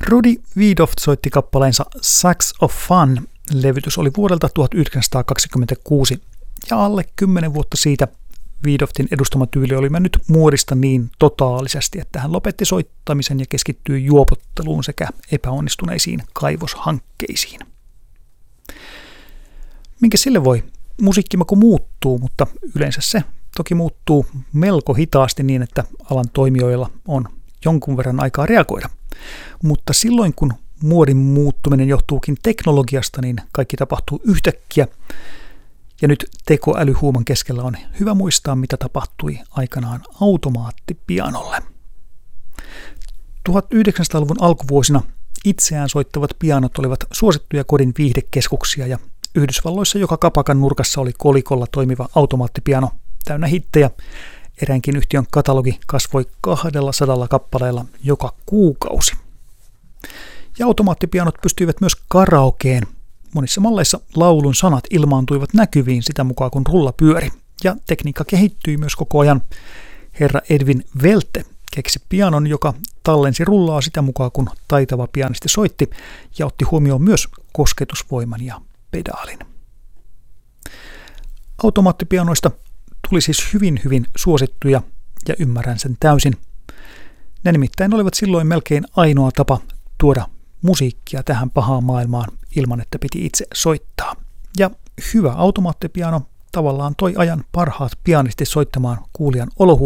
Rudy Wiedoeft soitti kappaleensa Sax of Fun. Levytys oli vuodelta 1926 ja alle 10 vuotta siitä Wiedoeftin edustama tyyli oli mennyt muodista niin totaalisesti, että hän lopetti soittamisen ja keskittyi juopotteluun sekä epäonnistuneisiin kaivoshankkeisiin. Minkä sille voi? Musiikkimaku muuttuu, mutta yleensä se toki muuttuu melko hitaasti niin, että alan toimijoilla on jonkun verran aikaa reagoida. Mutta silloin kun muodin muuttuminen johtuukin teknologiasta, niin kaikki tapahtuu yhtäkkiä. Ja nyt tekoälyhuuman keskellä on hyvä muistaa, mitä tapahtui aikanaan automaattipianolle. 1900-luvun alkuvuosina itseään soittavat pianot olivat suosittuja kodin viihdekeskuksia ja Yhdysvalloissa joka kapakan nurkassa oli kolikolla toimiva automaattipiano täynnä hittejä. Eräänkin yhtiön katalogi kasvoi 200 kappaleella joka kuukausi. Ja automaattipianot pystyivät myös karaokeen. Monissa malleissa laulun sanat ilmaantuivat näkyviin sitä mukaan kun rulla pyöri. Ja tekniikka kehittyi myös koko ajan. Herra Edwin Welte keksi pianon, joka tallensi rullaa sitä mukaan kun taitava pianisti soitti ja otti huomioon myös kosketusvoiman ja pedaalin. Automaattipianoista tuli siis hyvin suosittuja ja ymmärrän sen täysin. Ne nimittäin olivat silloin melkein ainoa tapa tuoda musiikkia tähän pahaan maailmaan ilman, että piti itse soittaa. Ja hyvä automaattipiano tavallaan toi ajan parhaat pianistit soittamaan kuulijan olohuoneeseen